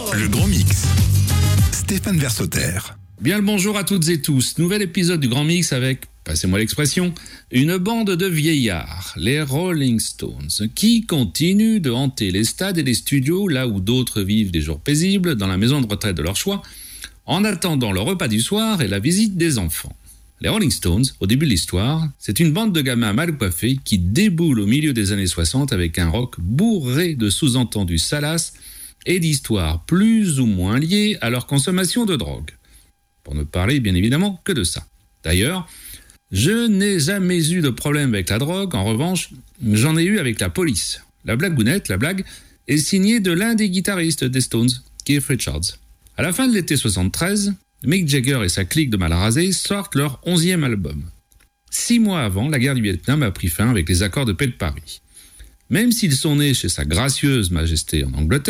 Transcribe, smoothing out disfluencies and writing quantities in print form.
Le Grand Mix. Stéphane Versoter. Bien le bonjour à toutes et tous. Nouvel épisode du Grand Mix avec, passez-moi l'expression, une bande de vieillards, les Rolling Stones, qui continuent de hanter les stades et les studios là où d'autres vivent des jours paisibles dans la maison de retraite de leur choix, en attendant le repas du soir et la visite des enfants. Les Rolling Stones, au début de l'histoire, c'est une bande de gamins mal coiffés qui déboule au milieu des années 60 avec un rock bourré de sous-entendus salaces et d'histoires plus ou moins liées à leur consommation de drogue. Pour ne parler bien évidemment que de ça. D'ailleurs, je n'ai jamais eu de problème avec la drogue, en revanche, j'en ai eu avec la police. La blagounette, la blague, est signée de l'un des guitaristes des Stones, Keith Richards. À la fin de l'été 73, Mick Jagger et sa clique de mal rasés sortent leur 11e album. 6 mois avant, la guerre du Vietnam a pris fin avec les accords de paix de Paris. Même s'ils sont nés chez sa gracieuse majesté en Angleterre,